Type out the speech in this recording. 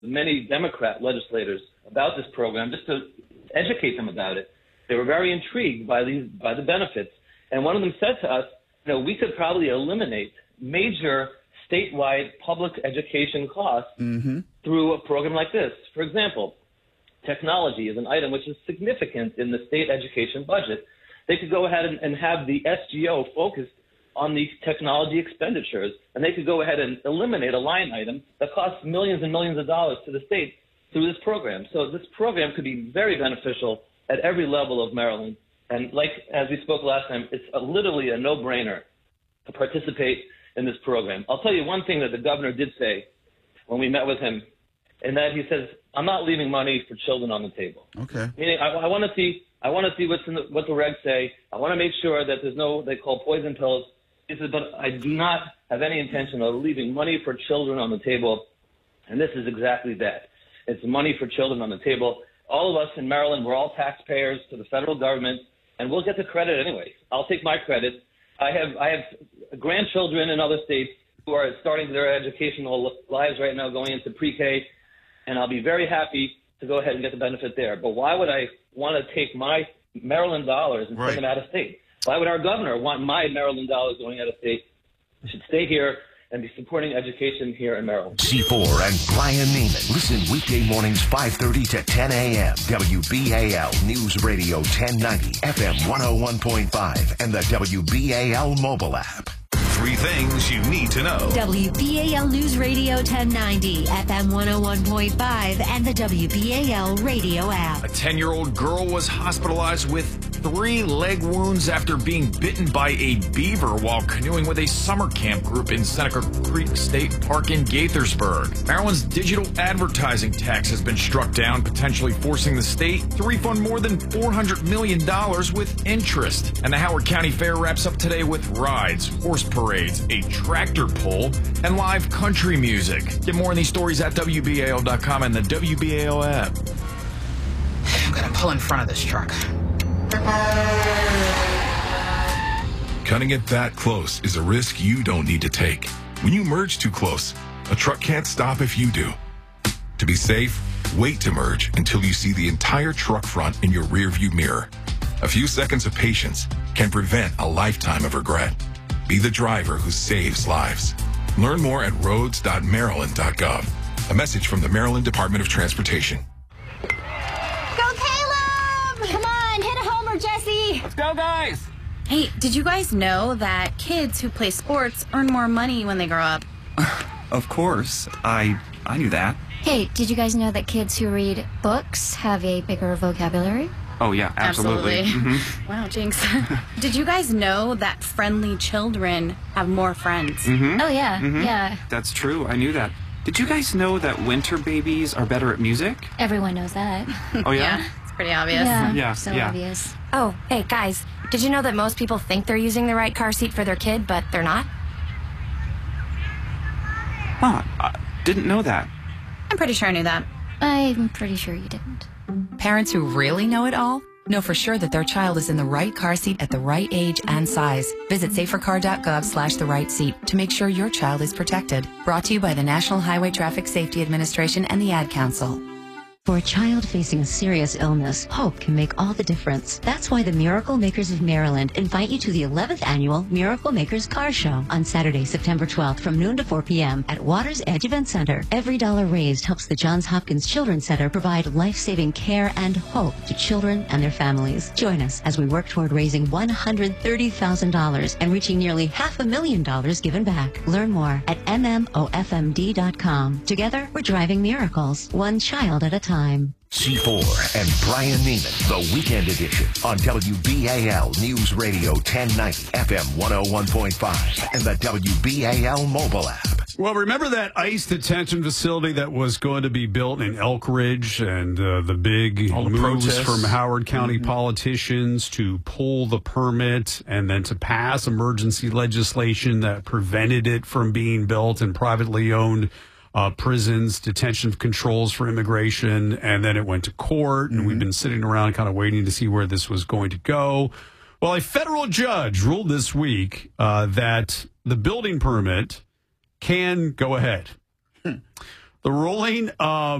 many Democrat legislators about this program just to educate them about it. They were very intrigued by the benefits. And one of them said to us, we could probably eliminate major statewide public education costs through a program like this. For example, technology is an item which is significant in the state education budget. They could go ahead and have the SGO focused on the technology expenditures, and they could go ahead and eliminate a line item that costs millions and millions of dollars to the state through this program. So this program could be very beneficial at every level of Maryland. And as we spoke last time, it's literally a no-brainer to participate in this program. I'll tell you one thing that the governor did say when we met with him, and that he says, I'm not leaving money for children on the table. Okay. Meaning, I want to see what the regs say. I want to make sure that there's no, they call poison pills. He says, but I do not have any intention of leaving money for children on the table. And this is exactly that. It's money for children on the table. All of us in Maryland, we're all taxpayers to the federal government, and we'll get the credit anyway. I'll take my credit. I have grandchildren in other states who are starting their educational lives right now, going into pre-K, and I'll be very happy to go ahead and get the benefit there. But why would I want to take my Maryland dollars and send them out of state? Why would our governor want my Maryland dollars going out of state? I should stay here and be supporting education here in Maryland. C4 and Brian Neiman. Listen weekday mornings 5:30 to 10 a.m. WBAL News Radio 1090, FM 101.5, and the WBAL mobile app. 3 things you need to know. WBAL News Radio 1090, FM 101.5, and the WBAL radio app. A 10-year-old girl was hospitalized with 3 leg wounds after being bitten by a beaver while canoeing with a summer camp group in Seneca Creek State Park in Gaithersburg. Maryland's digital advertising tax has been struck down, potentially forcing the state to refund more than $400 million with interest. And the Howard County Fair wraps up today with rides, horse parades, a tractor pull, and live country music. Get more on these stories at WBAL.com and the WBAL app. I'm going to pull in front of this truck. Cutting it that close is a risk you don't need to take. When you merge too close, a truck can't stop if you do. To be safe, wait to merge until you see the entire truck front in your rearview mirror. A few seconds of patience can prevent a lifetime of regret. Be the driver who saves lives. Learn more at roads.maryland.gov. A message from the Maryland Department of Transportation. Let's go, guys! Hey, did you guys know that kids who play sports earn more money when they grow up? Of course. I knew that. Hey, did you guys know that kids who read books have a bigger vocabulary? Oh, yeah, absolutely. Mm-hmm. Wow, Jinx. Did you guys know that friendly children have more friends? Oh, yeah, yeah. That's true. I knew that. Did you guys know that winter babies are better at music? Everyone knows that. Oh, yeah? It's pretty obvious. Yeah, so obvious. Oh, hey, guys, did you know that most people think they're using the right car seat for their kid, but they're not? Huh, I didn't know that. I'm pretty sure I knew that. I'm pretty sure you didn't. Parents who really know it all know for sure that their child is in the right car seat at the right age and size. Visit safercar.gov/the right seat to make sure your child is protected. Brought to you by the National Highway Traffic Safety Administration and the Ad Council. For a child facing serious illness, hope can make all the difference. That's why the Miracle Makers of Maryland invite you to the 11th Annual Miracle Makers Car Show on Saturday, September 12th from noon to 4 p.m. at Waters Edge Event Center. Every dollar raised helps the Johns Hopkins Children's Center provide life-saving care and hope to children and their families. Join us as we work toward raising $130,000 and reaching nearly $500,000 given back. Learn more at mmofmd.com. Together, we're driving miracles, one child at a time. C4 and Brian Neiman, the Weekend Edition on WBAL News Radio 1090, FM 101.5, and the WBAL mobile app. Well, remember that ICE detention facility that was going to be built in Elk Ridge and the big moves from Howard County politicians to pull the permit and then to pass emergency legislation that prevented it from being built in privately owned prisons, detention controls for immigration, and then it went to court, and we've been sitting around kind of waiting to see where this was going to go. Well, a federal judge ruled this week that the building permit can go ahead. The ruling.